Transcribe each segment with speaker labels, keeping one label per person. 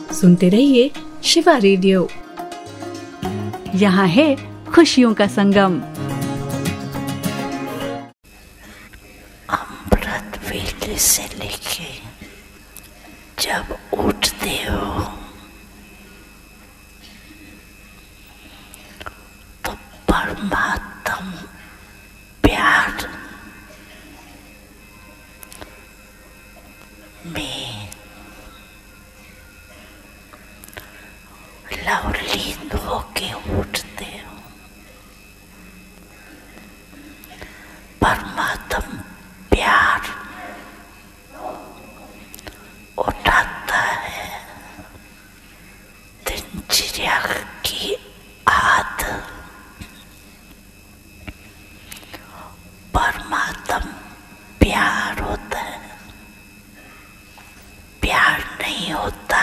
Speaker 1: सुनते रहिए शिवा रेडियो। यहाँ है खुशियों का संगम।
Speaker 2: अमृत वेले से लेके जब उठते हो तो परमात्म प्यार में लवलीन होके उठते हो। परमात्म प्यार उठाता है दिनचर्या की आदत। परमात्म प्यार होता है, प्यार नहीं होता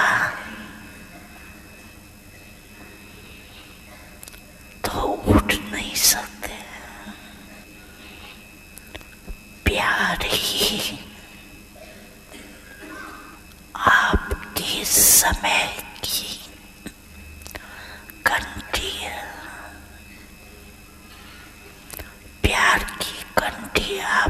Speaker 2: तो उठ नहीं सकते। प्यार ही आपके समय की घंटी है। प्यार की घंटी आप